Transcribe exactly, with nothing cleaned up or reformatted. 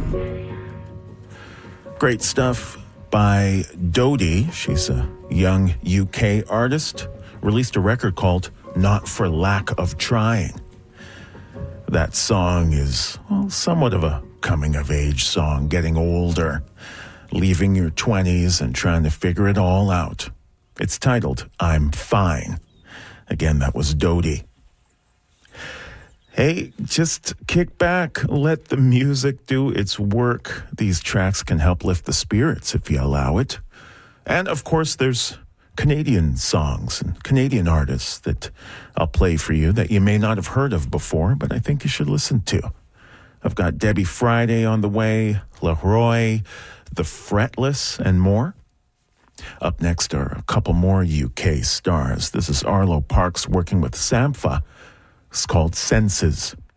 Great stuff by Dodie. She's a young U K artist. Released a record called Not for Lack of Trying. That song is, well, somewhat of a coming-of-age song, getting older, leaving your twenties and trying to figure it all out. It's titled, I'm Fine. Again, that was Dodie. Hey, just kick back, let the music do its work. These tracks can help lift the spirits if you allow it. And, of course, there's Canadian songs and Canadian artists that I'll play for you that you may not have heard of before, but I think you should listen to. I've got Debbie Friday on the way, Leroy, The Fretless, and more. Up next are a couple more U K stars. This is Arlo Parks working with Sampha. It's called Senses.